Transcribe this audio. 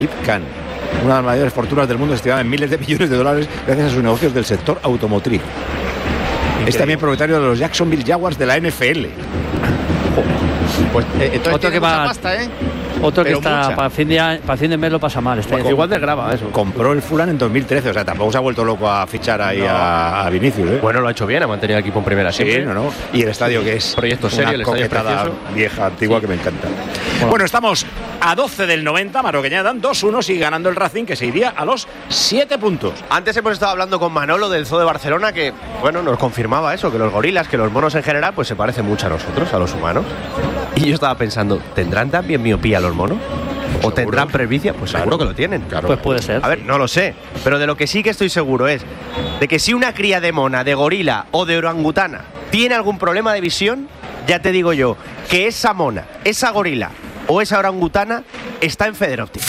Khan, una de las mayores fortunas del mundo, estimada en miles de millones de dólares gracias a sus negocios del sector automotriz. Increíble. Es también propietario de los Jacksonville Jaguars de la NFL. Pues entonces otro que va, pasta, otro que pero está para fin de mes lo pasa mal. Pues igual desgrava eso. Compró el Fulham en 2013, o sea, tampoco se ha vuelto loco a fichar ahí a Vinicius, ¿eh? Bueno, lo ha hecho bien, ha mantenido el equipo en primera siempre. Sí, no. Y el estadio, que es proyecto serio, el estadio precioso, vieja, antigua, sí, que me encanta. Bueno, estamos a 12 del 90, Marroqueñadan 2-1, sigue ganando el Racing, que se iría a los 7 puntos. Antes hemos estado hablando con Manolo del Zoo de Barcelona, que bueno, nos confirmaba eso, que los gorilas, que los monos en general, pues se parecen mucho a nosotros, a los humanos. Y yo estaba pensando, ¿tendrán también miopía los monos? ¿O ¿seguro? ¿Tendrán presbicia? Pues claro, seguro que lo tienen. Claro. Pues puede ser. A ver, no lo sé. Pero de lo que sí que estoy seguro es de que si una cría de mona, de gorila o de orangutana tiene algún problema de visión, ya te digo yo que esa mona, esa gorila o esa orangutana está en Federóptica.